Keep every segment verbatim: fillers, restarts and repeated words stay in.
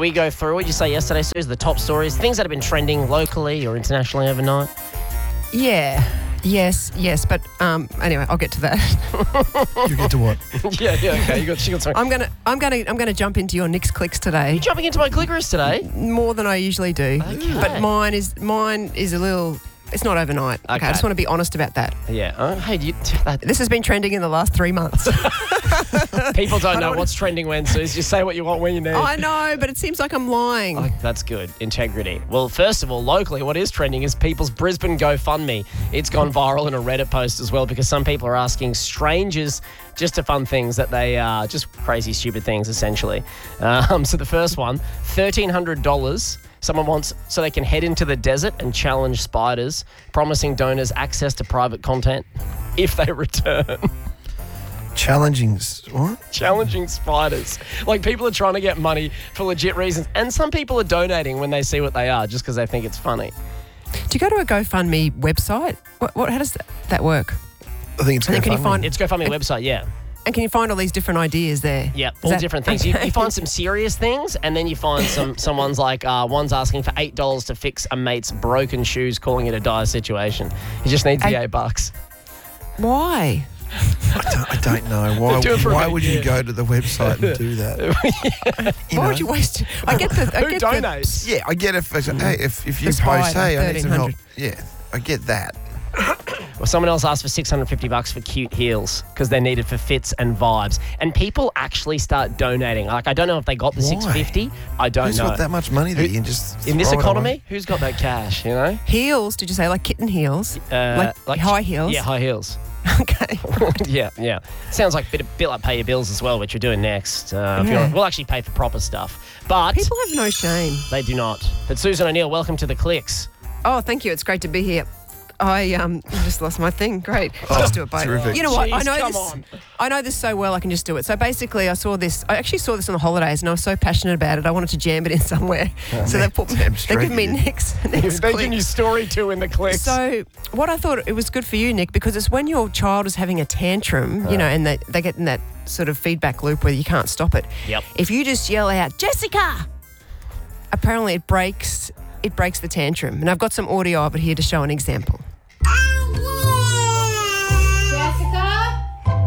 we go through, what did you say yesterday, Suze? The top stories, things that have been trending locally or internationally overnight? Yeah. Yes, yes, but um, anyway, I'll get to that. You get to what? yeah, yeah, okay. You got, she got something. I'm gonna, I'm gonna, I'm gonna jump into your Nick's clicks today. You're jumping into my clickers today? More than I usually do. Okay. But mine is, mine is a little. It's not overnight. Okay. Okay. I just want to be honest about that. Yeah. Oh, hey, do you, that, This has been trending in the last three months. people don't know don't what's trending when, Suze. Just say what you want when you need. I know, but it seems like I'm lying. Oh, that's good. Integrity. Well, first of all, locally, what is trending is people's Brisbane GoFundMe. It's gone viral in a Reddit post as well because some people are asking strangers just to fund things that they are just crazy, stupid things, essentially. Um, so the first one, thirteen hundred dollars. Someone wants so they can head into the desert and challenge spiders, promising donors access to private content if they return. Challenging, s- what? Challenging spiders. Like, people are trying to get money for legit reasons. And some people are donating when they see what they are just because they think it's funny. Do you go to a GoFundMe website? What? what how does that, that work? I think it's And then can you GoFundMe. find- It's GoFundMe website, yeah. And can you find all these different ideas there? Yep, Is all that- different things. You, okay. you find some serious things, and then you find some someone's like, uh, one's asking for eight dollars to fix a mate's broken shoes, calling it a dire situation. He just needs the Eight- eight bucks. Why? I don't, I don't know. Why, Do it for why a would you year. go to the website and do that? You Why know? would you waste? I get the. I Who get donates? Yeah, I get if, it's- hey, if, if you The post, spider, hey, I need some help. thirteen hundred. Yeah, I get that. Well, someone else asked for six hundred fifty bucks for cute heels because they're needed for fits and vibes. And people actually start donating. Like, I don't know if they got the Why? six hundred fifty. I don't Who's know. got that much money that Who- you can just In this throw it economy, away? who's got that cash, you know? Heels? Did you say like kitten heels? Uh, like, high heels? Yeah, high heels. Okay. yeah, yeah. Sounds like a bit, a bit like pay your bills as well, which you're doing next. Uh, if Yeah. you're, we'll actually pay for proper stuff. But People have no shame. they do not. But Susan O'Neill, welcome to the Clicks. Oh, thank you. It's great to be here. I um just lost my thing. Great. I'll Oh, just do it both. terrific. You know what? I Jeez, know come this. on. I know this so well. I can just do it. So basically, I saw this. I actually saw this on the holidays, and I was so passionate about it. I wanted to jam it in somewhere. so they put. damn They straight give me you did. next. next They're click. giving you story two in the Clicks. So what I thought it was good for you, Nick, because it's when your child is having a tantrum, you know, and they, they get in that sort of feedback loop where you can't stop it. Yep. If you just yell out, Jessica, apparently it breaks it breaks the tantrum. And I've got some audio of it here to show an example. Jessica?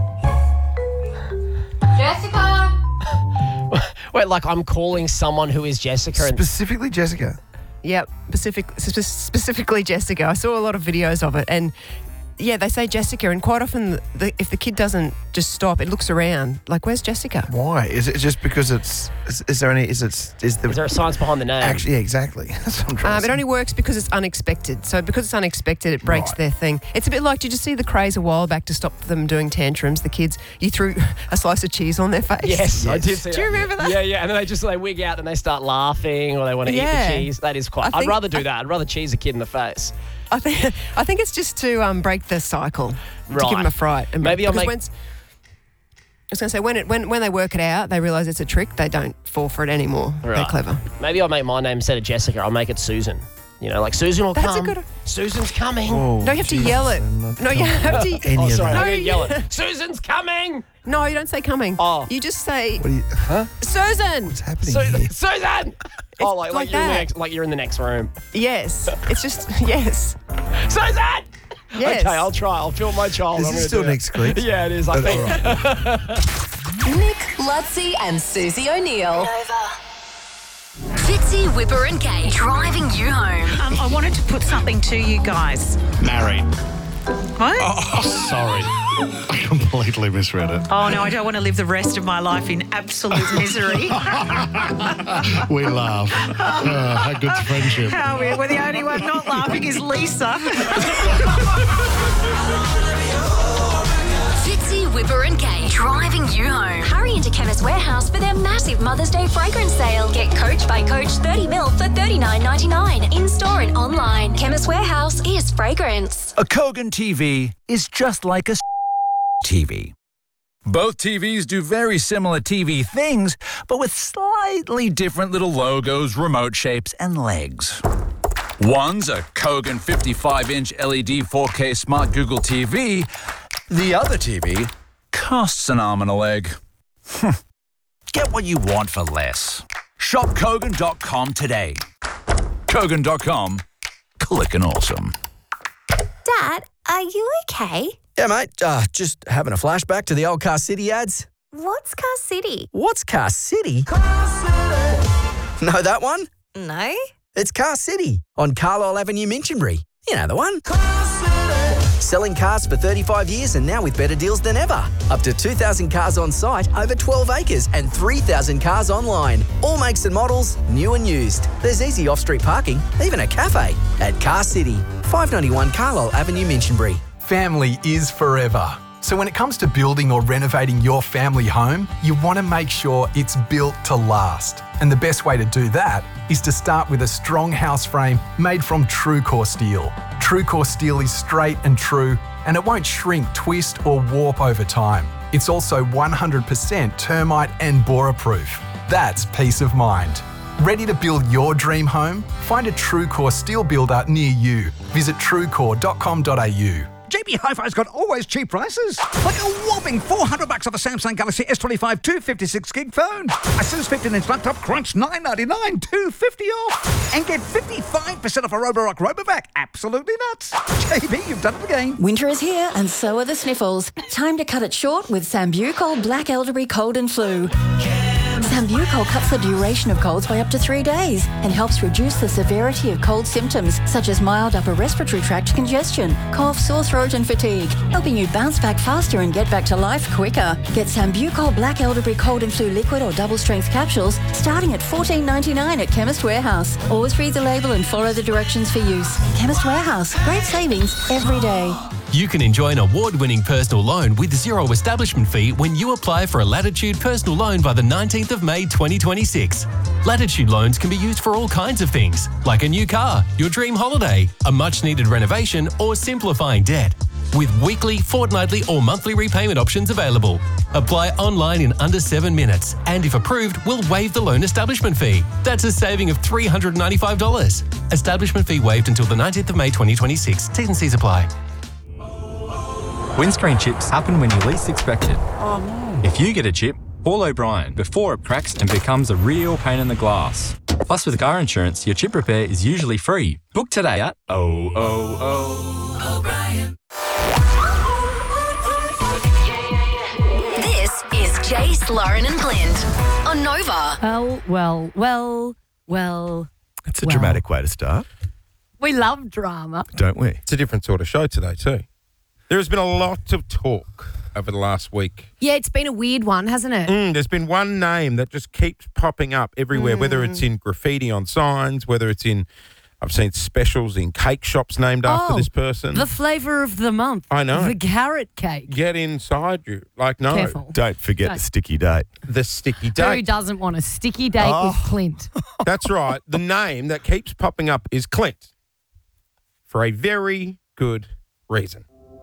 Jessica? Wait, like I'm calling someone who is Jessica and Specifically Jessica. Yep, specific, spe- specifically Jessica. I saw a lot of videos of it, and yeah, they say Jessica, and quite often, the, if the kid doesn't just stop, it looks around like, "Where's Jessica?" Why? Is it just because it's? Is, is there any? Is it? Is there? is there a science behind the name? Actually, yeah, exactly. That's what I'm trying Um, to it say. only works because it's unexpected. So because it's unexpected, it breaks Right. their thing. It's a bit like, did you see the craze a while back to stop them doing tantrums? The kids, you threw a slice of cheese on their face. Yes, I Yes. did see Do you that. remember that? Yeah, yeah. And then they just they wig out and they start laughing or they want to eat Yeah. the cheese. That is quite. I I'd think- rather do that. I'd rather cheese a kid in the face. I think I think it's just to um, break the cycle, to Right. give them a fright. And Maybe I'll because make- when- I was going to say when it when when they work it out, they realise it's a trick. They don't fall for it anymore. They're Right. clever. Maybe I'll make my name instead of Jessica. I'll make it Susan. You know, like Susan will That's a come. good- Susan's coming. Oh, No, you have to Jesus, yell it. I'm not No, you coming. have to. Any Oh, of sorry, that. I'm No, going to yell you- it. Susan's coming. No, you don't say coming. Oh. You just say What are you? Huh? Susan. What's happening Su- here? Susan. Oh, like, like, like you're in the that. next, like you're in the next room. Yes, it's just yes, Susan. yes. Okay, I'll try. I'll film my child. Is I'm this gonna still do it. next clip? Yeah, it is. I Oh, think. all right. Nick, Lutzi and Susie O'Neill. Fitzy, Whipper and Kate driving you home. Um, I wanted to put something to you guys. Married. What? Oh, sorry. I completely misread it. Oh, no, I don't want to live the rest of my life in absolute misery. We laugh. Uh, how good's friendship? How weird. Well, the only one not laughing is Lisa. Fitzy, Whipper and Kate driving you home. Hurry into Chemist Warehouse for their massive Mother's Day fragrance sale. Get Coach by Coach thirty mil for thirty-nine ninety-nine in store and online. Chemist Warehouse is fragrance. A Kogan T V is just like a T V. Both T Vs do very similar T V things, but with slightly different little logos, remote shapes, and legs. One's a Kogan fifty-five inch L E D four K Smart Google T V. The other T V costs an arm and a leg. Get what you want for less. Shop Kogan dot com today. Kogan dot com. Clickin' awesome. Dad, are you okay? Yeah, mate. Uh, just having a flashback to the old Car City ads. What's Car City? What's Car City? Car City. Know that one? No. It's Car City on Carlisle Avenue, Minchinbury. You know the one. Car City. Selling cars for thirty-five years and now with better deals than ever. Up to two thousand cars on site, over twelve acres and three thousand cars online. All makes and models, new and used. There's easy off-street parking, even a cafe. At Car City, five ninety-one Carlisle Avenue, Minchinbury. Family is forever. So when it comes to building or renovating your family home, you want to make sure it's built to last. And the best way to do that is to start with a strong house frame made from TrueCore steel. TrueCore steel is straight and true, and it won't shrink, twist or warp over time. It's also one hundred percent termite and borer proof. That's peace of mind. Ready to build your dream home? Find a TrueCore steel builder near you. Visit truecore dot com dot a u. J B Hi-Fi's got always cheap prices. Like a whopping four hundred bucks off a Samsung Galaxy S twenty-five two fifty-six gig phone. Asus fifteen inch laptop Crunch nine ninety-nine, two fifty off. And get fifty-five percent off a Roborock Robovac. Absolutely nuts. J B, you've done it again. Winter is here and so are the sniffles. Time to cut it short with Sambucol Black Elderberry Cold and Flu. Sambucol cuts the duration of colds by up to three days and helps reduce the severity of cold symptoms such as mild upper respiratory tract congestion, cough, sore throat and fatigue, helping you bounce back faster and get back to life quicker. Get Sambucol Black Elderberry Cold and Flu liquid or double strength capsules starting at fourteen ninety-nine at Chemist Warehouse. Always read the label and follow the directions for use. Chemist Warehouse, great savings every day. You can enjoy an award-winning personal loan with zero establishment fee when you apply for a Latitude personal loan by the nineteenth of May twenty twenty-six. Latitude loans can be used for all kinds of things, like a new car, your dream holiday, a much-needed renovation, or simplifying debt. With weekly, fortnightly, or monthly repayment options available. Apply online in under seven minutes, and if approved, we'll waive the loan establishment fee. That's a saving of three hundred ninety-five dollars. Establishment fee waived until the nineteenth of May twenty twenty-six. T's and C's apply. Windscreen chips happen when you least expect it. Oh no. If you get a chip, call O'Brien before it cracks and becomes a real pain in the glass. Plus, with car insurance, your chip repair is usually free. Book today at oh oh oh O'Brien. This is Jace, Lauren and Clint on Nova. Well, well, well, well. That's a well. dramatic way to start, We love drama. don't we? It's a different sort of show today too. There has been a lot of talk over the last week. Yeah, it's been a weird one, hasn't it? Mm, there's been one name that just keeps popping up everywhere, Mm. whether it's in graffiti on signs, whether it's in, I've seen specials in cake shops named after Oh, this person. The flavour of the month. I know. The carrot cake. Get inside you. Like, no. Careful. Don't forget Don't. the sticky date. The sticky Who date. doesn't want a sticky date Oh. with Clint? That's right. The name that keeps popping up is Clint. For a very good reason.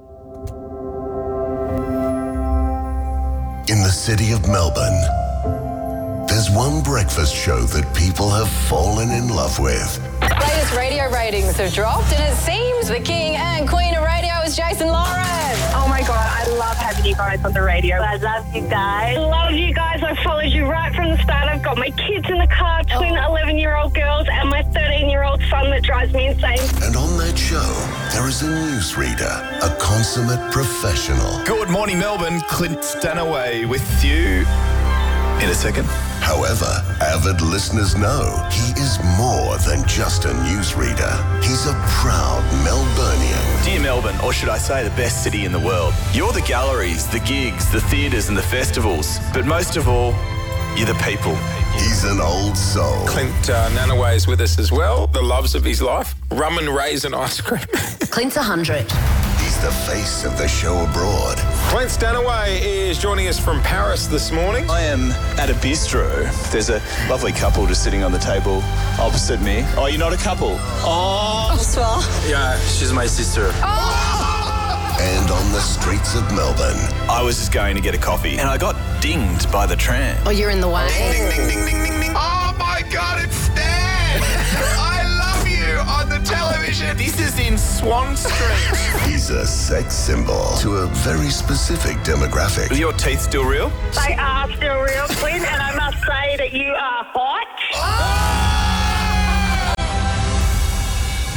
In the city of Melbourne, there's one breakfast show that people have fallen in love with. Latest radio ratings have dropped, and it seems the king and queen of radio is Jason Lauren. Oh my God, I love having you guys on the radio. I love you guys. I love you guys. I followed you right from the start. I've got my kids in the car, twin eleven-year-old girls, and my thirteen-year-old son that drives me insane. And on that show, there is a newsreader, a consummate professional. Good morning, Melbourne. Clint Stanaway with you in a second. However, avid listeners know he is more than just a newsreader. He's a proud Melburnian. Dear Melbourne, or should I say the best city in the world, you're the galleries, the gigs, the theatres and the festivals. But most of all, you're the people. He's an old soul. Clint uh, Nanaway is with us as well. The loves of his life, rum and raisin ice cream. Clint's one hundred. He's the face of the show abroad. Clint Stanaway is joining us from Paris this morning. I am at a bistro. There's a lovely couple just sitting on the table opposite me. Oh, you're not a couple? Oh! Bonsoir. Yeah, she's my sister. And on the streets of Melbourne, I was just going to get a coffee and I got dinged by the tram. Oh, you're in the way. Ding, ding, ding, ding, ding, ding. Oh my God, it's Stan! I love you on the television. This is in Swan Street. he's a sex symbol to a very specific demographic. Are your teeth still real? They are still real, Clint, and I must say that you are hot.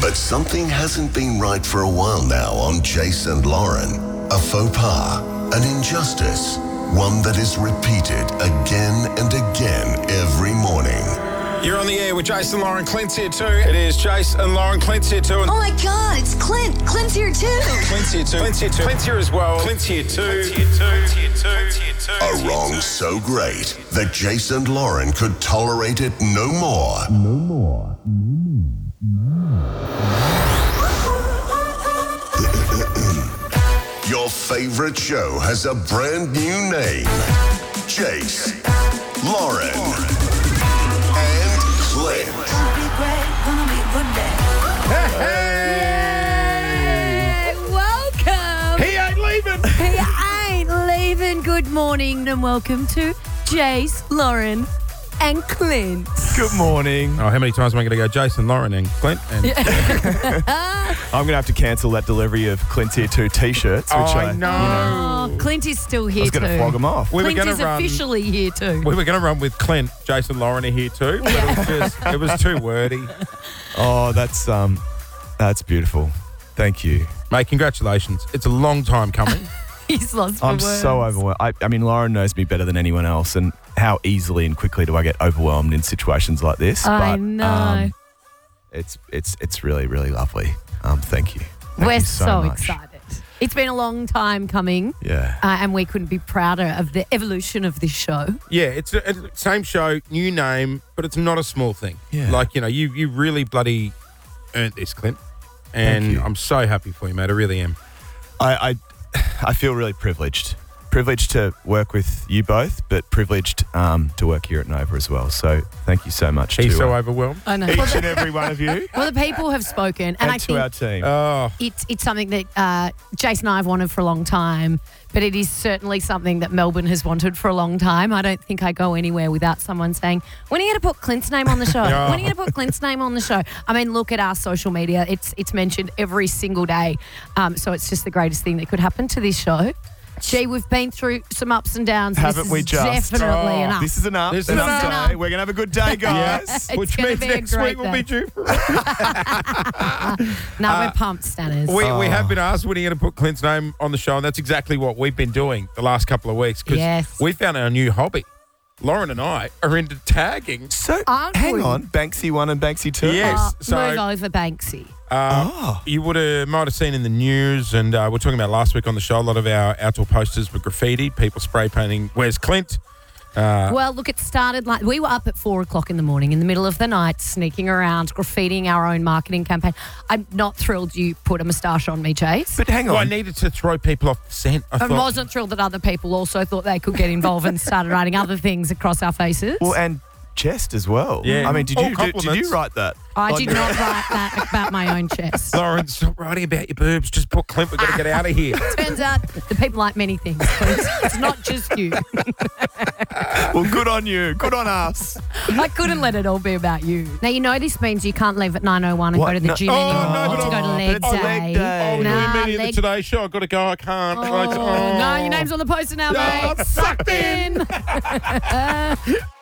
But something hasn't been right for a while now on Jace and Lauren. A faux pas, an injustice, one that is repeated again and again every morning. You're on the air with Jason, Lauren, Clint's here too. It is Jace and Lauren, Clint's here too. Oh my God, it's Clint. Clint's here too. Clint's here too. Clint's here too. Clint's here as well. Clint's here too. Clint's here too. Clint's here too. Clint's here too. A wrong so great that Jace and Lauren could tolerate it no more. No more. Your favorite show has a brand new name. Jace, Lauren, and Clint. Hey, welcome. He ain't leaving. He ain't leaving. Good morning and welcome to Jace, Lauren, and Clint. Good morning. Oh, how many times am I going to go Jason, Lauren, and Clint? And I'm going to have to cancel that delivery of Clint's Here Too t-shirts, which Oh, I, I know. you know, Oh, Clint is still here I was too. going to flog him off. We were Clint gonna is run- officially here too. We were going to run with Clint, Jason, Lauren are here too, but it was just, it was too wordy. Oh, that's um, that's beautiful. Thank you. Mate, congratulations. It's a long time coming. He's lost for I'm words. so overwhelmed. I, I mean, Lauren knows me better than anyone else, and how easily and quickly do I get overwhelmed in situations like this? I but, know. Um, it's it's it's really really lovely. Um, thank you. Thank We're you so, so, much. excited. It's been a long time coming. Yeah. Uh, and we couldn't be prouder of the evolution of this show. Yeah, it's a, it's the same show, new name, but it's not a small thing. Yeah. Like, you know, you you really bloody earned this, Clint. And you. I'm so happy for you, mate. I really am. I, I I feel really privileged. Privileged to work with you both, but privileged um, to work here at Nova as well. So thank you so much. He's to, so uh, overwhelmed. I know. Each Well, the- and every one of you. Well, the people have spoken, and, And I to think our team. Oh, it's it's something that uh, Jason and I have wanted for a long time, but it is certainly something that Melbourne has wanted for a long time. I don't think I go anywhere without someone saying, "When are you going to put Clint's name on the show? Yeah. When are you going to put Clint's name on the show?" I mean, look at our social media; it's it's mentioned every single day. Um, so it's just the greatest thing that could happen to this show. Gee, we've been through some ups and downs. Haven't this we is just? definitely Oh, an up. This is an up. This is This an is a up. day. We're going to have a good day, guys. It's which gonna means be a next great week we'll be day. due for No, Uh, we're pumped, Stanners. We, we Oh. have been asked when are you going to put Clint's name on the show, and that's exactly what we've been doing the last couple of weeks because Yes. we found our new hobby. Lauren and I are into tagging. So, Aren't hang we? on. Banksy one and Banksy two. Yes. Uh, so- move over, Banksy. Uh, Oh. You would have might have seen in the news, and uh, we're talking about last week on the show. A lot of our outdoor posters were graffiti, people spray painting. Where's Clint? Uh, Well, look, it started like we were up at four o'clock in the morning, in the middle of the night, sneaking around, graffitiing our own marketing campaign. I'm not thrilled you put a moustache on me, Chase. But hang well, I on. needed to throw people off the scent. I, I thought, wasn't thrilled that other people also thought they could get involved and started writing other things across our faces. Well, and chest as well. Yeah. I mean, did All you did, did compliments. you write that? I on did your- not write that about my own chest. Lauren, stop writing about your boobs. Just put Clint. We've got to get out of here. Turns out the people like many things. Please. It's not just you. Well, good on you. Good on us. I couldn't let it all be about you. Now, you know this means you can't leave at nine oh one and What? go to the No- gym Oh, anymore no, to but go to I- leg but it's day. leg day. Oh, Nah, no, immediately leg- the Today Show. I've got to go. I can't. Oh, Like, oh. no, your name's on the poster now, Oh, mate. sucked Sucked in.